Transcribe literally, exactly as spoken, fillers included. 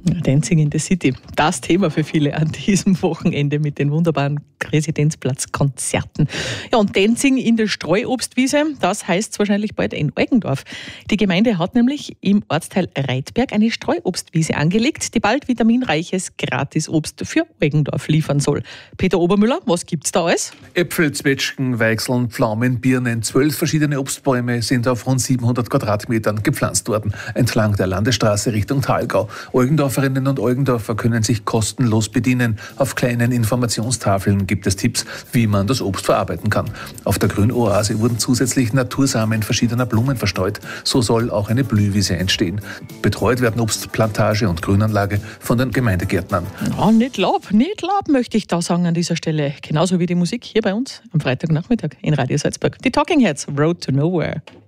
Dancing in the City, das Thema für viele an diesem Wochenende mit den wunderbaren Residenzplatzkonzerten. Ja, und Dancing in der Streuobstwiese, das heißt es wahrscheinlich bald in Eugendorf. Die Gemeinde hat nämlich im Ortsteil Reitberg eine Streuobstwiese angelegt, die bald vitaminreiches Gratisobst für Eugendorf liefern soll. Peter Obermüller, was gibt's da alles? Äpfel, Zwetschgen, Weichseln, Pflaumen, Birnen, zwölf verschiedene Obstbäume sind auf rund siebenhundert Quadratmetern gepflanzt worden, entlang der Landesstraße Richtung Thalgau. Eugendorferinnen und Eugendorfer können sich kostenlos bedienen. Auf kleinen Informationstafeln gibt es Tipps, wie man das Obst verarbeiten kann. Auf der Grünoase wurden zusätzlich Natursamen verschiedener Blumen verstreut. So soll auch eine Blühwiese entstehen. Betreut werden Obstplantage und Grünanlage von den Gemeindegärtnern. Ja, nicht laub, nicht laub, möchte ich da sagen an dieser Stelle. Genauso wie die Musik hier bei uns am Freitagnachmittag in Radio Salzburg. Die Talking Heads, Road to Nowhere.